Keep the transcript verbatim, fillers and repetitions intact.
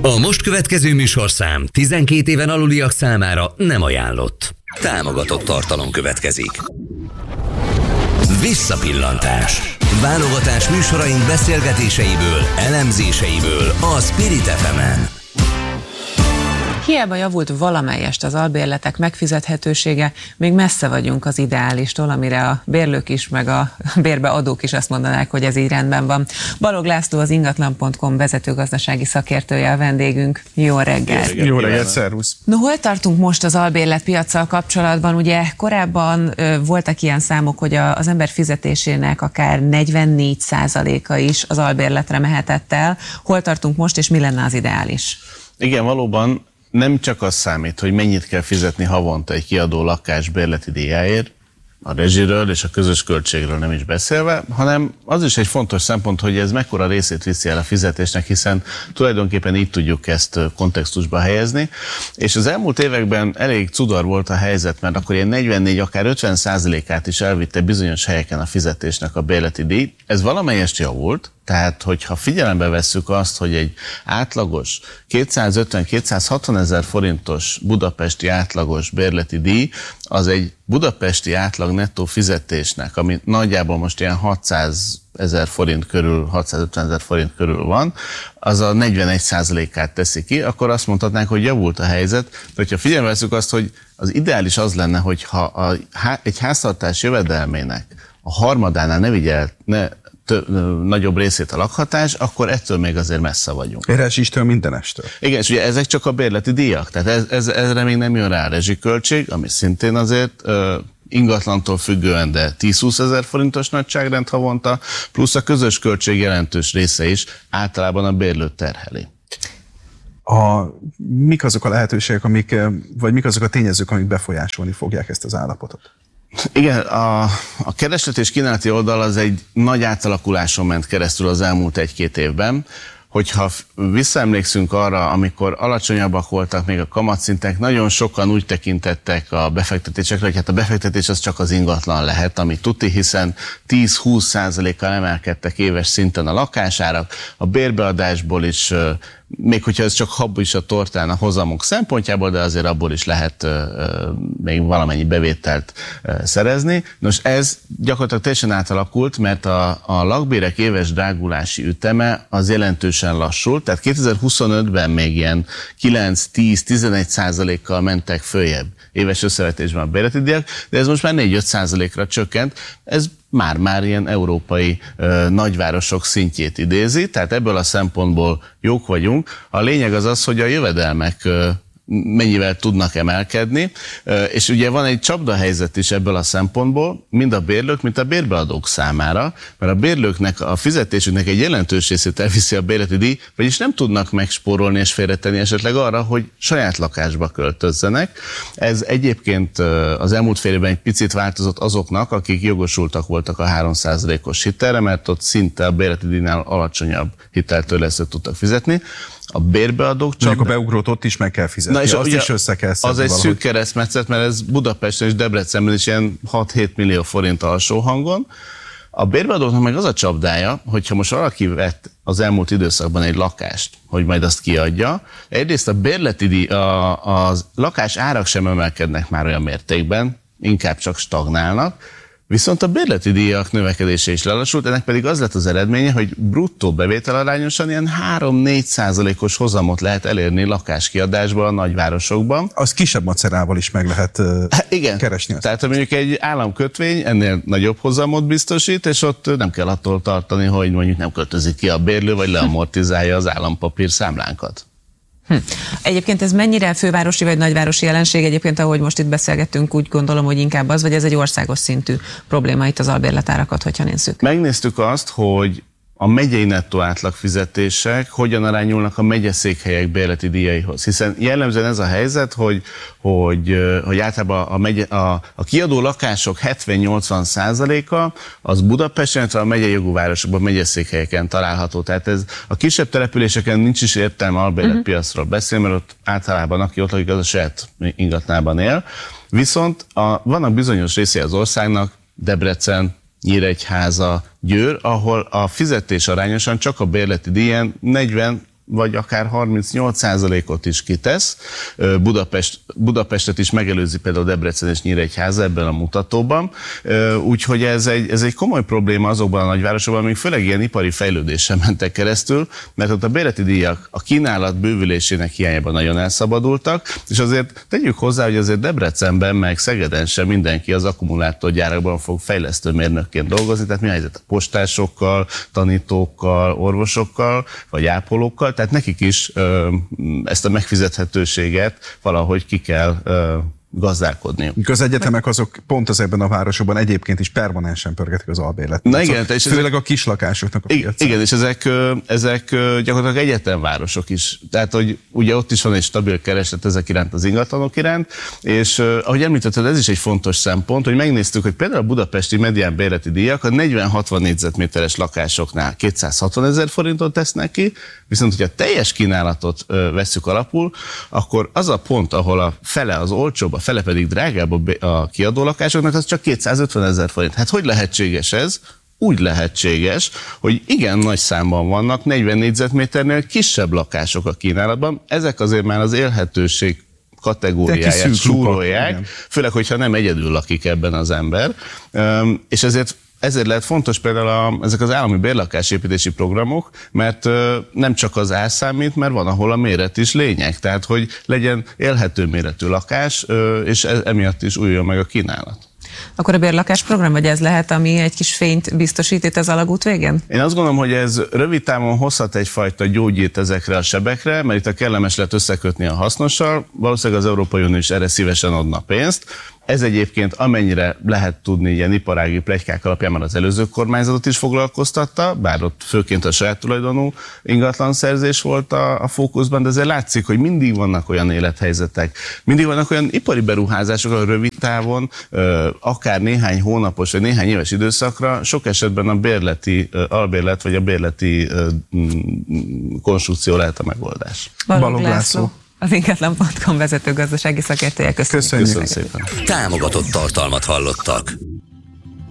A most következő műsorszám tizenkét éven aluliak számára nem ajánlott. Támogatott tartalom következik. Visszapillantás. Válogatás műsoraink beszélgetéseiből, elemzéseiből a Spirit ef emen. Hiába javult valamelyest az albérletek megfizethetősége, még messze vagyunk az ideálistól, amire a bérlők is, meg a bérbeadók is azt mondanák, hogy ez így rendben van. Balog László, az ingatlan pont com vezetőgazdasági szakértője a vendégünk. Jó reggelt! Jó reggelt, szervusz! No, hol tartunk most az albérletpiaccal kapcsolatban? Ugye korábban ö, voltak ilyen számok, hogy a, az ember fizetésének akár negyvennégy százaléka is az albérletre mehetett el. Hol tartunk most, és mi lenne az ideális? Igen, valóban nem csak az számít, hogy mennyit kell fizetni havonta egy kiadó lakás bérleti díjáért, a rezsiről és a közös költségről nem is beszélve, hanem az is egy fontos szempont, hogy ez mekkora részét viszi el a fizetésnek, hiszen tulajdonképpen így tudjuk ezt kontextusba helyezni. És az elmúlt években elég cudar volt a helyzet, mert akkor ilyen negyvennégy, akár ötven százalékát is elvitte bizonyos helyeken a fizetésnek a bérleti díj. Ez valamelyest javult, tehát hogyha figyelembe vesszük azt, hogy egy átlagos kétszázötven-kétszázhatvan ezer forintos budapesti átlagos bérleti díj, az egy budapesti átlag nettó fizetésnek, ami nagyjából most ilyen hatszáz ezer forint körül, hatszázötven ezer forint körül van, az a negyvenegy százalékát teszi ki, akkor azt mondhatnánk, hogy javult a helyzet, de hogyha figyelembe vesszük azt, hogy az ideális az lenne, hogyha a, egy háztartás jövedelmének a harmadánál ne vigye ne Több, nagyobb részét a lakhatás, akkor ettől még azért messze vagyunk. Rezsistől mindenestől. Igen, és ugye ezek csak a bérleti díjak, tehát ez, ez, ezre még nem jön rá a rezsiköltség, ami szintén azért uh, ingatlantól függően, de tíz-húsz ezer forintos nagyságrend havonta, plusz a közös költség jelentős része is általában a bérlőt terheli. A, mik azok a lehetőségek, amik, vagy mik azok a tényezők, amik befolyásolni fogják ezt az állapotot? Igen, a, a kereslet és kínálati oldal az egy nagy átalakuláson ment keresztül az elmúlt egy-két évben. Hogyha visszaemlékszünk arra, amikor alacsonyabbak voltak még a kamatszintek, nagyon sokan úgy tekintettek a befektetésekre, hogy hát a befektetés az csak az ingatlan lehet, ami tuti, hiszen tíz-húsz százalékkal emelkedtek éves szinten a lakásárak, a bérbeadásból is, még hogyha ez csak hab is a tortán a hozamok szempontjából, de azért abból is lehet uh, még valamennyi bevételt uh, szerezni. Nos, ez gyakorlatilag teljesen átalakult, mert a, a lakbérek éves drágulási üteme az jelentősen lassult, tehát kétezer-huszonötben még ilyen kilenc-tíz-tizenegy százalékkal mentek följebb éves összevetésben a bérleti díjak, de ez most már négy-öt százalékra csökkent. Ez már-már ilyen európai ö, nagyvárosok szintjét idézi, tehát ebből a szempontból jók vagyunk. A lényeg az az, hogy a jövedelmek ö, mennyivel tudnak emelkedni, és ugye van egy csapdahelyzet is ebből a szempontból, mind a bérlők, mint a bérbeadók számára, mert a bérlőknek a fizetésüknek egy jelentős részét elviszi a bérleti díj, vagyis nem tudnak megspórolni és félretenni esetleg arra, hogy saját lakásba költözzenek. Ez egyébként az elmúlt fél évben egy picit változott azoknak, akik jogosultak voltak a három százalékos hitelre, mert ott szinte a bérleti díjnál alacsonyabb hiteltörlesztőt tudtak fizetni. A bérbeadók csak... Mondjuk a beugrót ott is meg kell fizetni, Na és azt is össze kell szedni. Az egy valahogy. szűk keresztmetszet, mert ez Budapesten és Debrecenben is ilyen hat-hét millió forint alsó hangon. A bérbeadóknak meg az a csapdája, hogyha most valaki vett az elmúlt időszakban egy lakást, hogy majd azt kiadja, egyrészt a bérleti díj, a, a lakás árak sem emelkednek már olyan mértékben, inkább csak stagnálnak, viszont a bérleti díjak növekedése is lelassult, ennek pedig az lett az eredménye, hogy bruttó bevételarányosan ilyen három-négy százalékos hozamot lehet elérni lakáskiadásban a nagyvárosokban. Az kisebb macerával is meg lehet uh, hát igen. keresni. Azt. Tehát mondjuk egy államkötvény ennél nagyobb hozamot biztosít, és ott nem kell attól tartani, hogy mondjuk nem költözik ki a bérlő, vagy leamortizálja az állampapír számlánkat. Hm. Egyébként ez mennyire fővárosi vagy nagyvárosi jelenség? Egyébként, ahogy most itt beszélgettünk, úgy gondolom, hogy inkább az, vagy ez egy országos szintű probléma itt az albérletárakat, hogyha nézzük. Megnéztük azt, hogy a megyei nettó átlagfizetések hogyan arányulnak a megyeszékhelyek bérleti díjaihoz. Hiszen jellemzően ez a helyzet, hogy, hogy, hogy általában a, megye, a, a kiadó lakások hetven-nyolcvan százaléka az Budapesten, illetve a megyei jogú városokban, megyeszékhelyeken található. Tehát ez a kisebb településeken nincs is értelme albérletpiacról beszélni, mert ott általában aki ott lakik, az a saját ingatlanában él. Viszont a, vannak bizonyos részei az országnak, Debrecen, Nyíregyháza, Győr, ahol a fizetés arányosan csak a bérleti díjen negyven vagy akár harmincnyolc százalékot is kitesz. Budapest, Budapestet is megelőzi például Debrecen és Nyíregyháza ebben a mutatóban. Úgyhogy ez egy, ez egy komoly probléma azokban a nagyvárosokban, amik főleg ilyen ipari fejlődésen mentek keresztül, mert ott a bérleti díjak a kínálat bővülésének hiányában nagyon elszabadultak, és azért tegyük hozzá, hogy azért Debrecenben meg Szegeden sem mindenki az akkumulátorgyárakban fog fejlesztőmérnökként dolgozni, tehát mi a helyzet a postásokkal, tanítókkal, orvosokkal, vagy ápolókkal, tehát nekik is ö, ezt a megfizethetőséget valahogy ki kell ö, gazdálkodni. Az egyetemek azok pont ezekben a városokban egyébként is permanensen pörgetik az albérletet. Na igen, és főleg a kislakásoknak a piacán. Igen, és ezek, ezek gyakorlatilag egyetemvárosok is. Tehát, hogy ugye ott is van egy stabil kereslet ezek iránt, az ingatlanok iránt, és ahogy említetted, ez is egy fontos szempont, hogy megnéztük, hogy például a budapesti medián bérleti díjak a negyven-hatvan négyzetméteres lakásoknál kétszázhatvan ezer forintot tesznek ki, viszont hogyha teljes kínálatot vesszük alapul, akkor az a pont, ahol a fele az olcsóbb, a fele pedig drágább a kiadó lakásoknak, az csak kétszázötven ezer forint. Hát hogy lehetséges ez? Úgy lehetséges, hogy igen nagy számban vannak negyven négyzetméternél kisebb lakások a kínálatban. Ezek azért már az élhetőség kategóriáját súrolják, főleg, hogyha nem egyedül lakik ebben az ember. És ezért Ezért lehet fontos például a, ezek az állami bérlakásépítési programok, mert ö, nem csak az ár számít, mert van, ahol a méret is lényeg. Tehát, hogy legyen élhető méretű lakás, ö, és e, emiatt is újjon meg a kínálat. Akkor a bérlakásprogram, vagy ez lehet, ami egy kis fényt biztosít itt az alagút végén? Én azt gondolom, hogy ez rövid távon hozhat egyfajta gyógyírt ezekre a sebekre, mert itt a kellemes lehet összekötni a hasznossal. Valószínűleg az Európai Unió is erre szívesen adna pénzt. Ez egyébként amennyire lehet tudni ilyen iparági pletykák alapján már az előző kormányzatot is foglalkoztatta, bár ott főként a saját tulajdonú ingatlanszerzés volt a, a fókuszban, de azért látszik, hogy mindig vannak olyan élethelyzetek, mindig vannak olyan ipari beruházások, a rövid távon, akár néhány hónapos vagy néhány éves időszakra, sok esetben a bérleti, albérlet vagy a bérleti konstrukció lehet a megoldás. Balogh László, az ingatlan pont com vezető gazdasági szakértője. Köszönjük. Köszönjük. Köszönjük szépen. Támogatott tartalmat hallottak.